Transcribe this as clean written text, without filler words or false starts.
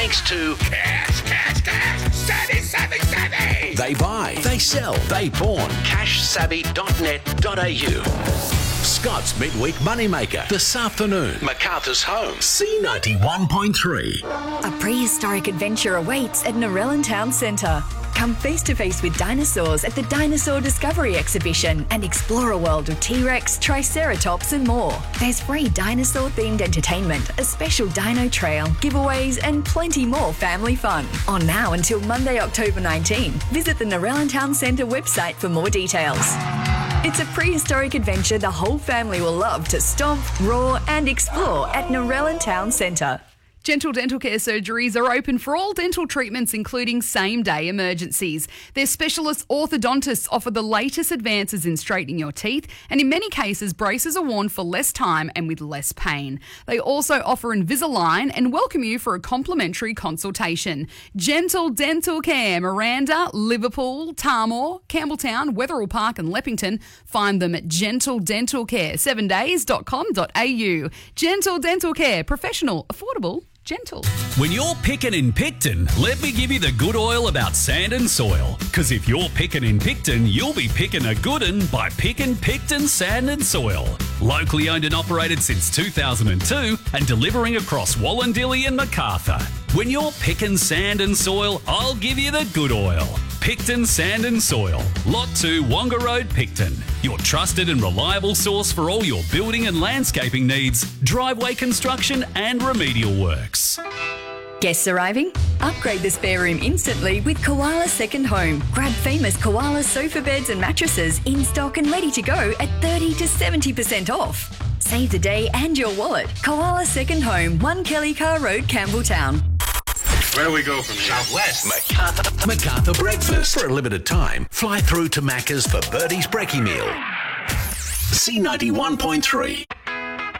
thanks to Cash, savvy, savvy, savvy. They Buy, They Sell, They Pawn, cashsavvy.net.au. Scott's Midweek Moneymaker this afternoon. MacArthur's Home, C91.3. A prehistoric adventure awaits at Narellan Town Centre. Come face to face with dinosaurs at the Dinosaur Discovery Exhibition and explore a world of T-Rex, Triceratops and more. There's free dinosaur-themed entertainment, a special dino trail, giveaways and plenty more family fun. On now until Monday, October 19. Visit the Narellan Town Centre website for more details. It's a prehistoric adventure the whole family will love to stomp, roar and explore at Narellan Town Centre. Gentle Dental Care surgeries are open for all dental treatments, including same-day emergencies. Their specialist orthodontists offer the latest advances in straightening your teeth, and in many cases, braces are worn for less time and with less pain. They also offer Invisalign and welcome you for a complimentary consultation. Gentle Dental Care, Miranda, Liverpool, Tarmore, Campbelltown, Wetherill Park and Leppington. Find them at Gentle Dental Care, 7days.com.au. Gentle Dental Care, professional, affordable, gentle. When you're picking in Picton, let me give you the good oil about sand and soil. Because if you're picking in Picton, you'll be picking a good un by picking Picton Sand and Soil. Locally owned and operated since 2002 and delivering across Wallandilly and MacArthur. When you're picking sand and soil, I'll give you the good oil. Picton Sand and Soil, Lot 2, Wonga Road, Picton. Your trusted and reliable source for all your building and landscaping needs, driveway construction and remedial works. Guests arriving? Upgrade the spare room instantly with Koala Second Home. Grab famous Koala sofa beds and mattresses in stock and ready to go at 30 to 70% off. Save the day and your wallet. Koala Second Home, 1 Kelly Car Road, Campbelltown. Where do we go from here? Southwest. MacArthur Breakfast. For a limited time, fly through to Macca's for Birdie's Brekkie Meal. C91.3.